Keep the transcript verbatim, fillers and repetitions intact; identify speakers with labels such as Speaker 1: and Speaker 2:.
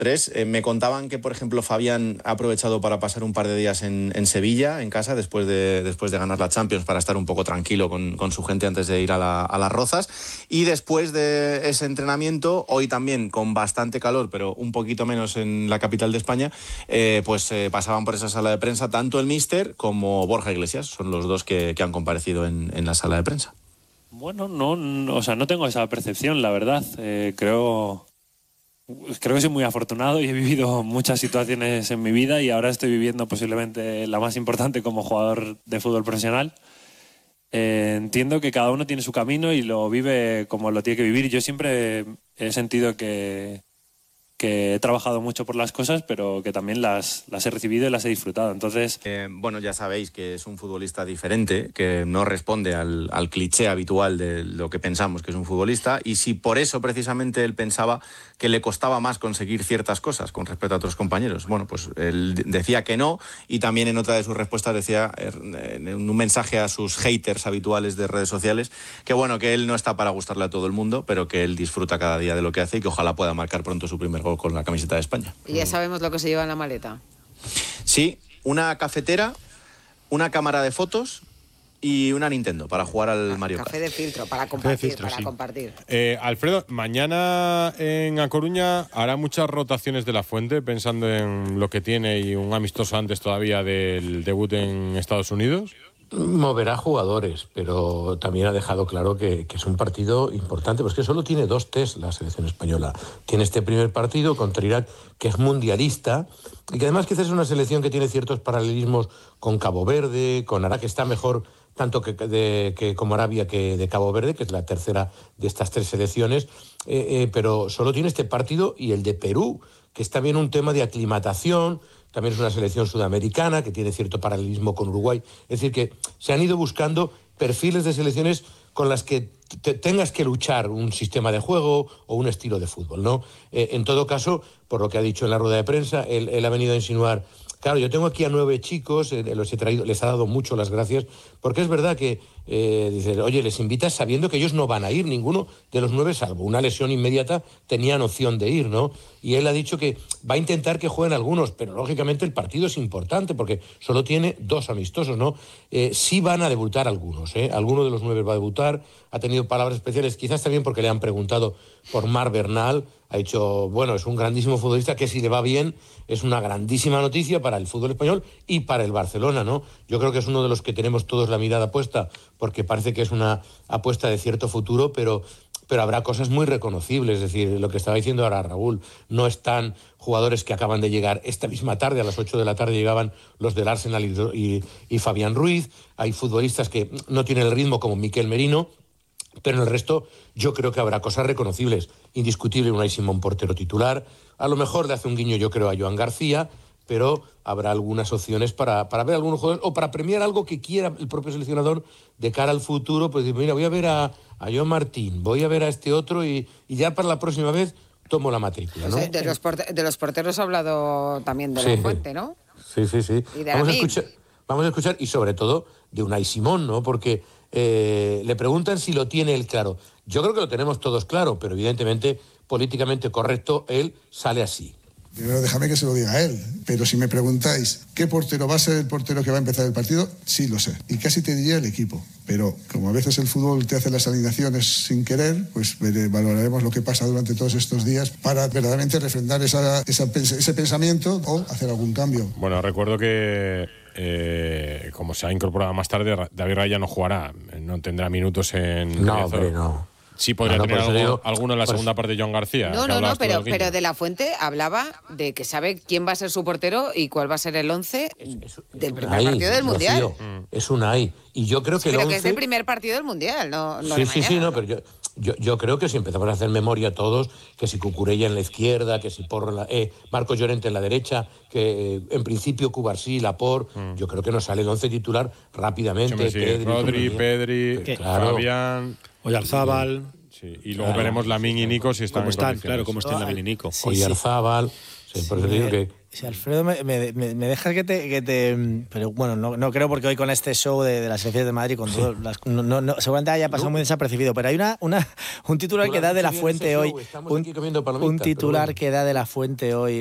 Speaker 1: Tres, eh, me contaban que, por ejemplo, Fabián ha aprovechado para pasar un par de días en, en Sevilla, en casa, después de, después de ganar la Champions, para estar un poco tranquilo con, con su gente antes de ir a, la, a las Rozas. Y después de ese entrenamiento, hoy también con bastante calor, pero un poquito menos en la capital de España, eh, pues eh, pasaban por esa sala de prensa tanto el míster como Borja Iglesias. Son los dos que, que han comparecido en, en la sala de prensa.
Speaker 2: Bueno, no, no, o sea, no tengo esa percepción, la verdad. Eh, creo... Creo que soy muy afortunado y he vivido muchas situaciones en mi vida y ahora estoy viviendo posiblemente la más importante como jugador de fútbol profesional. Eh, entiendo que cada uno tiene su camino y lo vive como lo tiene que vivir. Yo siempre he sentido que, que he trabajado mucho por las cosas, pero que también las, las he recibido y las he disfrutado. Entonces,
Speaker 1: eh, bueno, ya sabéis que es un futbolista diferente, que no responde al, al cliché habitual de lo que pensamos que es un futbolista, y si por eso precisamente él pensaba que le costaba más conseguir ciertas cosas con respecto a otros compañeros. Bueno, pues él decía que no, y también en otra de sus respuestas decía, en un mensaje a sus haters habituales de redes sociales, que bueno, que él no está para gustarle a todo el mundo, pero que él disfruta cada día de lo que hace y que ojalá pueda marcar pronto su primer gol con la camiseta de España.
Speaker 3: Y ya sabemos lo que se lleva en la maleta.
Speaker 1: Sí, una cafetera, una cámara de fotos y una Nintendo para jugar al Mario Kart.
Speaker 3: Café de filtro, para compartir,
Speaker 4: filtro,
Speaker 3: para
Speaker 4: sí.
Speaker 3: compartir.
Speaker 4: Eh, Alfredo, mañana en A Coruña hará muchas rotaciones de la Fuente, pensando en lo que tiene y un amistoso antes todavía del debut en Estados Unidos.
Speaker 5: Moverá jugadores, pero también ha dejado claro que, que es un partido importante, porque solo tiene dos test la selección española. Tiene este primer partido contra Irak, que es mundialista, y que además quizás es una selección que tiene ciertos paralelismos con Cabo Verde, con Arabia, que está mejor tanto que, de, que como Arabia que de Cabo Verde, que es la tercera de estas tres selecciones, eh, eh, pero solo tiene este partido y el de Perú, que es también un tema de aclimatación. También es una selección sudamericana que tiene cierto paralelismo con Uruguay. Es decir, que se han ido buscando perfiles de selecciones con las que te tengas que luchar un sistema de juego o un estilo de fútbol, ¿no? Eh, en todo caso, por lo que ha dicho en la rueda de prensa, él, él ha venido a insinuar, claro, yo tengo aquí a nueve chicos, eh, los he traído, les ha dado mucho las gracias, porque es verdad que, eh, dice, oye, les invitas sabiendo que ellos no van a ir, ninguno de los nueve, salvo una lesión inmediata, tenían opción de ir, ¿no? Y él ha dicho que va a intentar que jueguen algunos, pero lógicamente el partido es importante, porque solo tiene dos amistosos, ¿no? Eh, sí van a debutar algunos, ¿eh? Alguno de los nueve va a debutar, ha tenido palabras especiales, quizás también porque le han preguntado por Marc Bernal, ha dicho, bueno, es un grandísimo futbolista que si le va bien es una grandísima noticia para el fútbol español y para el Barcelona, ¿no? Yo creo que es uno de los que tenemos todos la mirada puesta porque parece que es una apuesta de cierto futuro, pero, pero habrá cosas muy reconocibles, es decir, lo que estaba diciendo ahora Raúl, no están jugadores que acaban de llegar esta misma tarde, a las ocho de la tarde llegaban los del Arsenal y, y, y Fabián Ruiz, hay futbolistas que no tienen el ritmo como Miquel Merino, pero en el resto yo creo que habrá cosas reconocibles. Indiscutible Unai Simón, portero titular. A lo mejor le hace un guiño, yo creo, a Joan García, pero habrá algunas opciones para, para ver algunos jugadores o para premiar algo que quiera el propio seleccionador de cara al futuro. Pues mira, voy a ver a, a Joan Martín, voy a ver a este otro y, y ya para la próxima vez tomo la matrícula, ¿no?
Speaker 3: O sea, de, los porte- de los porteros ha hablado también de
Speaker 5: Sí.
Speaker 3: la Fuente, ¿no?
Speaker 5: Sí, sí, sí.
Speaker 3: Y de
Speaker 5: Vamos a,
Speaker 3: Amin.
Speaker 5: escuchar, vamos a escuchar, y sobre todo de Unai Simón, ¿no? Porque eh, le preguntan si lo tiene él claro. Yo creo que lo tenemos todos claro, pero evidentemente, políticamente correcto, él sale así.
Speaker 6: Primero déjame que se lo diga a él, pero si me preguntáis ¿qué portero va a ser el portero que va a empezar el partido? Sí lo sé, y casi te diría el equipo, pero como a veces el fútbol te hace las alineaciones sin querer, pues valoraremos lo que pasa durante todos estos días para verdaderamente refrendar esa, esa, ese pensamiento o hacer algún cambio.
Speaker 4: Bueno, recuerdo que eh, como se ha incorporado más tarde, David Raya no jugará, no tendrá minutos en...
Speaker 5: No, hombre, no.
Speaker 4: Sí, podría
Speaker 5: no, no,
Speaker 4: tener algo,
Speaker 5: digo,
Speaker 4: alguno en la
Speaker 5: pues,
Speaker 4: segunda parte de Joan García.
Speaker 3: No, no, no, pero, pero de la Fuente hablaba de que sabe quién va a ser su portero y cuál va a ser el once del primer
Speaker 5: Unai,
Speaker 3: partido del Mundial.
Speaker 5: Rocío, es Unai. Y yo creo que
Speaker 3: Sí,
Speaker 5: el
Speaker 3: pero
Speaker 5: once...
Speaker 3: que es el primer partido del Mundial, no, no
Speaker 5: Sí,
Speaker 3: de
Speaker 5: sí,
Speaker 3: mañana.
Speaker 5: sí, no, pero yo, yo, yo creo que si empezamos a hacer memoria todos, que si Cucurella en la izquierda, que si Porro en la, eh, Marcos Llorente en la derecha, que eh, en principio Cubarsí, Laporte, mm. yo creo que nos sale el once titular rápidamente.
Speaker 4: Sí,
Speaker 5: Pedri,
Speaker 4: Rodri, Pedri,
Speaker 5: claro.
Speaker 4: Fabián,
Speaker 7: Oyarzábal.
Speaker 4: Sí, y luego claro, veremos Lamin y Nico si están
Speaker 7: ¿Cómo
Speaker 4: en
Speaker 7: están?
Speaker 4: condiciones.
Speaker 7: Claro, cómo están Lamin y Nico.
Speaker 5: Sí, Oyarzábal. Sí, sí, por eso digo que,
Speaker 7: Si Alfredo me, me, me dejas que te, que te... Pero bueno, no, no creo porque hoy con este show de, de las selecciones de Madrid, con todo, las, no, no, no, seguramente haya pasado muy desapercibido, pero hay una, una un titular que da de la Fuente hoy, un, un titular que da de la Fuente hoy